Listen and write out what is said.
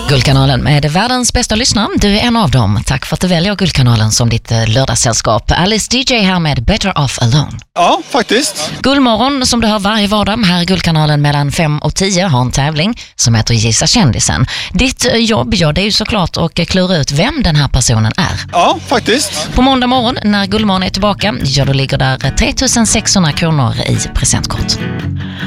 Guldkanalen med världens bästa lyssnare. Du är en av dem. Tack för att du väljer Guldkanalen som ditt lördagssällskap. Alice DJ här med Better Off Alone. Ja, faktiskt. Guldmorgon som du hör varje vardag här i Guldkanalen mellan 5 och 10 har en tävling som heter Gissa kändisen. Ditt jobb, det är ju såklart att klura ut vem den här personen är. Ja, faktiskt. På måndag morgon när Guldmorgon är tillbaka, då ligger där 3 600 kronor i presentkort.